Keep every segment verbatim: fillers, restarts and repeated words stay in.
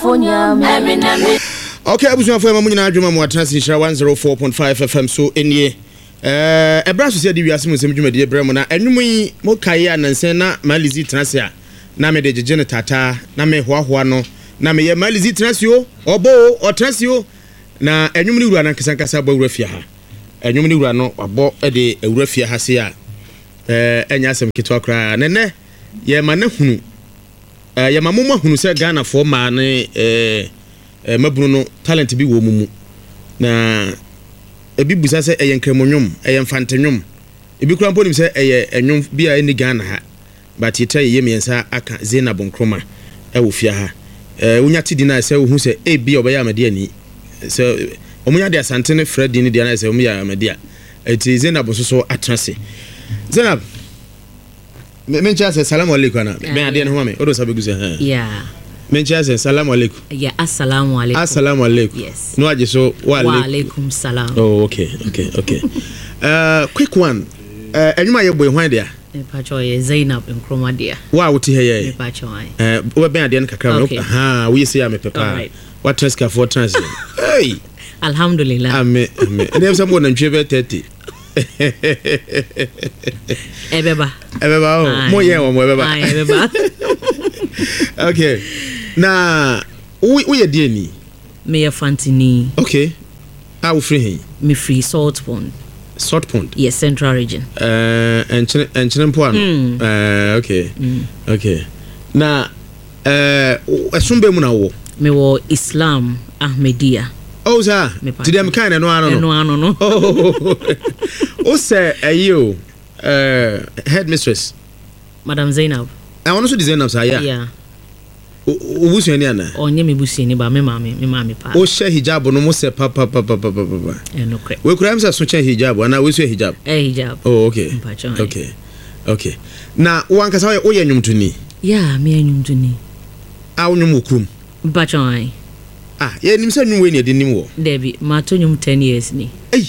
Okay, abusu afọ ema munyina adwuma mu atena sinhira one oh four point five F M so enie eh ebra so se di wiase mu sem dwumade ebra mu na enwum yi mo kai anansen na malizi tenase a na me de gege tata na me hoahoa no na me ye malizi tenase o obo o tenase o na enwum ni wura na nkesankasa ba wura fia ha enwum ni wura no wabo e de wura fia ha se a eh enya asem kitwa kra ne ne ye ma na hunu eh ye ma mo hunu se Ghana fo ma ne eh eh mabunu no talent bi wo mumu na ebi busa se eye nkremonyum eye mfantanyum ebi kura mponim se eye enwum bi a eni Ghana ha but yeta ye miensa aka Zainab Nkrumah e wo fia ha eh unya ti dina se wo hu se e bi obeya amade ani se omunya de asante ne Freddy ni de na se omuya amade a eti Zainab so so atrase Zainab men cha se salamu alaikum na ben ade ne ho me odo sabe gusa ha yeah mencha say assalamu alaikum. Yeah, assalamu alaikum. Assalamu alaikum. Yes. No aje so wa alaikum. Wa alaikum salam. Oh, okay, okay, okay. uh quick one. Uh enuma ye boy hwan dia? Me pacho ye Zainab Nkrumah dia. Wa wuti he ye. Me pacho ai. Eh wo ben ade nkakra no. Aha, we say am pepa. What transka for trans. Hey. Alhamdulillah. Amen, amen. Dem some na ntwe be thirty. Ebeba. Ebeba o. Mo ye wo mo ebeba. Ai ebeba. Okay. Na we we dey ni. Me a Fantini. Okay. How free he? Me free Salt Pond. Salt Pond. Yes, Central Region. Uh and and Pond. Mm. Uh okay. Mm. Okay. Na eh asumbe mu na wo. Me wo Islam Ahmadiyya. Oh sir. Did them kind no ano no. No ano no. O say ayo uh headmistress Madam Zainab. I want to design up sir. Yeah. Yeah. Obusu eni ana onye me busu eni ba me mama me mama pa o she hijab no mo se pa pa pa pa pa pa e no kre we kura msa so che hijab ana we so hijab eh hijab oh okay okay okay na wan kasa o ye nwumtuni yeah me nwumtuni a nwum okrum ba chon ah ye nim se nwum we ne de nim wo debi ma to nwum ten years ni eh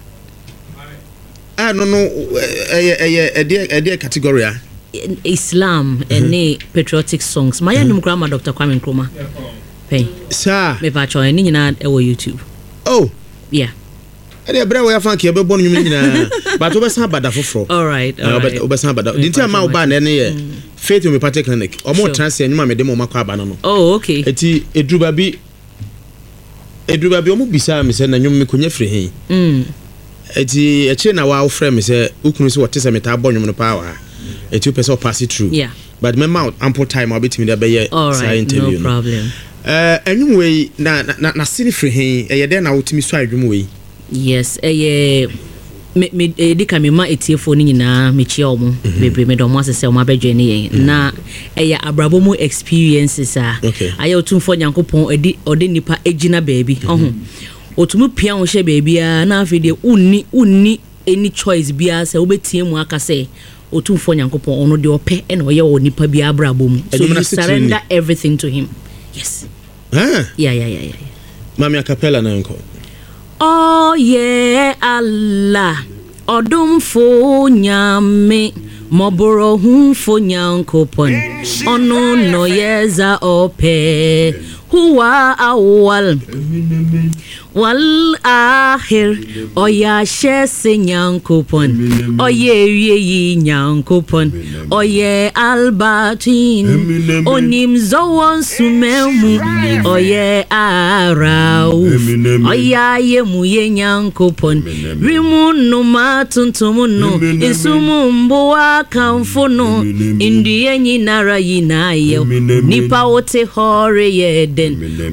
ah no no eh eh eh eh category ah Islam mm-hmm. and ne patriotic songs. My mm-hmm. grandma Doctor Kwame Nkrumah. Pay. Sir. Me pa cho ni nyina e wo YouTube. Oh. Yeah. E dey bra we afan ke be bon nyum nyina. But obesan bada foforo. All right. All right. Obesan bada. Dinti ama oba na ne ye. Faith Homeopathy Clinic. Omo transfer nyuma me dem o makwa aba no. Oh, okay. Eti edruba bi edruba bi omo bisa me se na nyum me konya free hin. Mm. Eti e che na wa ofre me se ukunu se wote se meta bon nyum no pa wa. A two person pass it through. Yeah. But my mouth ample time I'll be to me that be right, interview. No problem. Uh anyway na na na sini free hin e ye dey na wotimi so adwum we. Yes, eh me me di ka me ma etiefo ni nyina me chia omo bebre me do mo asese omo abedwe ne yen na eh abrabo mu experiences a aye otumfo nyankopon edi ode nipa egina baby ohun otumu pia wo hye baby a na afi de unni unni any choice bia se obetie mu aka se otumfo nyankopon ono de ope e na oye wo nipa bia abrabo mu so you surrender everything to him. Yes. Ah. Yeah yeah yeah yeah. Mami acapella na nko. Oh yeah Allah odumfo nyame moboro humfo nyankopon ono no yeza ope huwa awal wal akhir oya shese nyankopon oye wiyi nyankopon oye albatin onim zawon sumemu oye arauf oya yemu ye nyankopon rimunu matuntumuno isumumbo akamfono indiye nyinara yinayo nipa wote hore yeden